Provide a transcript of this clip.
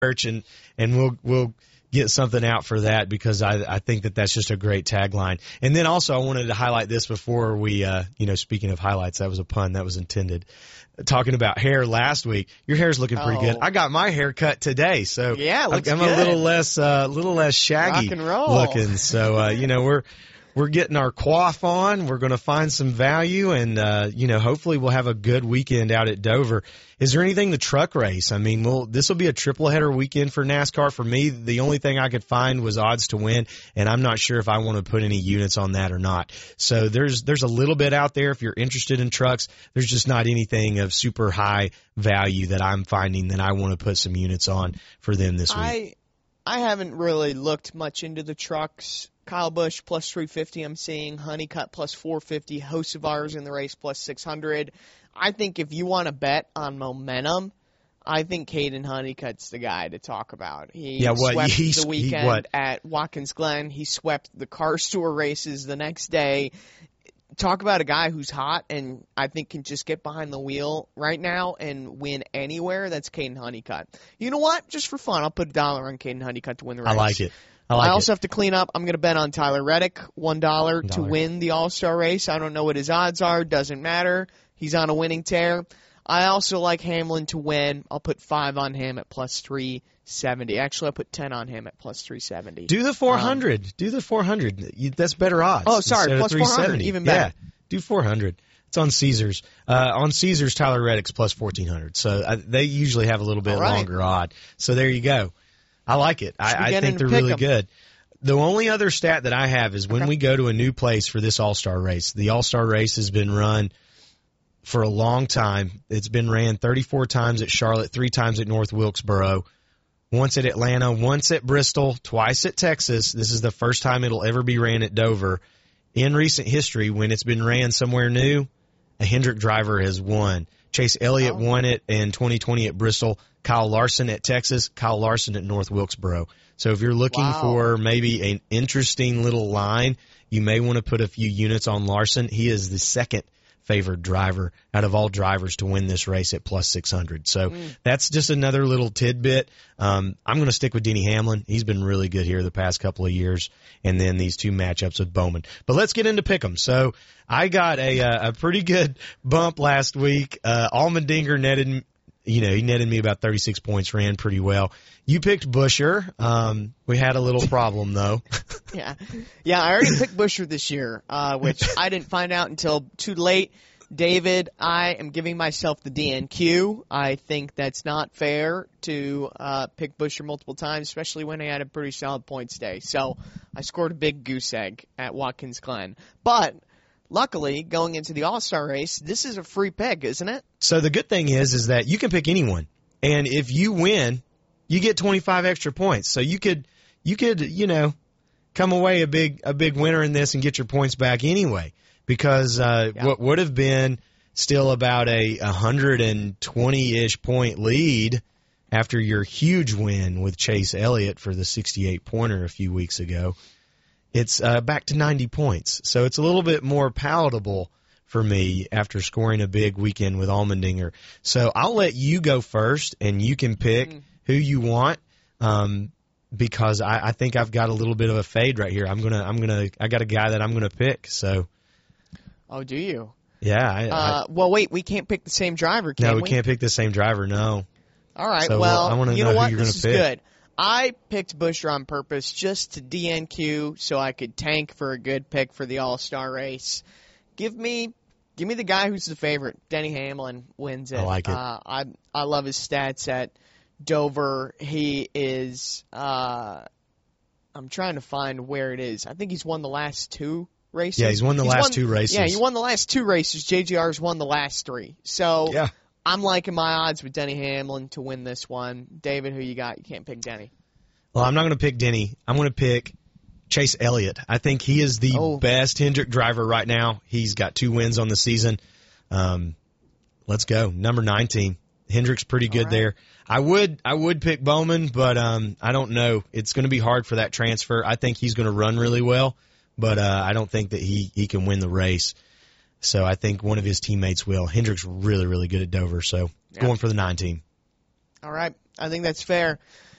merch, and we'll get something out for that, because I think that's just a great tagline. And then also I wanted to highlight this before we, speaking of highlights, that was a pun that was intended. Talking about hair last week, your hair's looking pretty good. I got my hair cut today, so yeah, I'm good. a little less shaggy Rock and roll. looking. So we're getting our coif on. We're going to find some value, and hopefully we'll have a good weekend out at Dover. Is there anything the truck race? I mean, this will be a triple header weekend for NASCAR. For me, the only thing I could find was odds to win, and I'm not sure if I want to put any units on that or not. So there's a little bit out there if you're interested in trucks. There's just not anything of super high value that I'm finding that I want to put some units on for them this week. I haven't really looked much into the trucks. Kyle Busch plus 350 I'm seeing, Honeycutt plus 450, Hocevar's in the race plus 600. I think if you want to bet on momentum, I think Caden Honeycutt's the guy to talk about. He swept the weekend at Watkins Glen. He swept the car store races the next day. Talk about a guy who's hot and I think can just get behind the wheel right now and win anywhere. That's Caden Honeycutt. You know what? Just for fun, I'll put $1 on Caden Honeycutt to win the race. I like it. I also have to clean up. I'm going to bet on Tyler Reddick, $1 to win the All-Star race. I don't know what his odds are. Doesn't matter. He's on a winning tear. I also like Hamlin to win. I'll put 5 on him at plus 370. Actually, I'll put 10 on him at plus 370. Do the 400. Do the 400. That's better odds. Oh, sorry, plus 400. Even better. Yeah, do 400. It's on Caesars. On Caesars, Tyler Reddick's plus 1,400. So they usually have a little bit longer odd. So there you go. I like it. I think they're really good. The only other stat that I have is when we go to a new place for this All-Star race. The All-Star race has been run for a long time. It's been ran 34 times at Charlotte, 3 times at North Wilkesboro, once at Atlanta, once at Bristol, twice at Texas. This is the first time it'll ever be ran at Dover. In recent history, when it's been ran somewhere new, a Hendrick driver has won. Chase Elliott won it in 2020 at Bristol. Kyle Larson at Texas. Kyle Larson at North Wilkesboro. So if you're looking for maybe an interesting little line, you may want to put a few units on Larson. He is the second favored driver out of all drivers to win this race at plus 600. So that's just another little tidbit. I'm going to stick with Denny Hamlin. He's been really good here the past couple of years. And then these 2 matchups with Bowman. But let's get into Pick'em. So I got a pretty good bump last week. Allmendinger netted, he netted me about 36 points, ran pretty well. You picked Buescher. We had a little problem, though. Yeah, I already picked Buescher this year, which I didn't find out until too late. David, I am giving myself the DNQ. I think that's not fair to pick Buescher multiple times, especially when I had a pretty solid points day. So I scored a big goose egg at Watkins Glen. But luckily, going into the All-Star race, this is a free pick, isn't it? So the good thing is that you can pick anyone. And if you win, you get 25 extra points. So you could come away a big winner in this and get your points back anyway. Because what would have been still about a 120-ish point lead after your huge win with Chase Elliott for the 68-pointer a few weeks ago, it's back to 90 points. So it's a little bit more palatable for me after scoring a big weekend with Allmendinger. So I'll let you go first, and you can pick who you want. Because I think I've got a little bit of a fade right here. I got a guy that I'm gonna pick. So. Oh, do you? Yeah. Well, wait, we can't pick the same driver, can we? No, we can't pick the same driver, no. All right, so, well, I want to you know what? Who you're this is pick. Good. I picked Buescher on purpose just to DNQ so I could tank for a good pick for the All-Star race. Give me the guy who's the favorite. Denny Hamlin wins it. I like it. I love his stats at Dover. He is I'm trying to find where it is. I think he's won the last 2 races. Yeah, he's won the last 2 races. Yeah, he won the last 2 races. JGR's won the last 3. So I'm liking my odds with Denny Hamlin to win this one. David, who you got? You can't pick Denny. Well, I'm not going to pick Denny. I'm going to pick Chase Elliott. I think he is the best Hendrick driver right now. He's got 2 wins on the season. Let's go. Number 19. Hendrick's pretty good there. I would pick Bowman, but I don't know. It's going to be hard for that transfer. I think he's going to run really well, but I don't think that he can win the race. So I think one of his teammates will. Hendrick's really, really good at Dover, so going for the 9 team. All right. I think that's fair.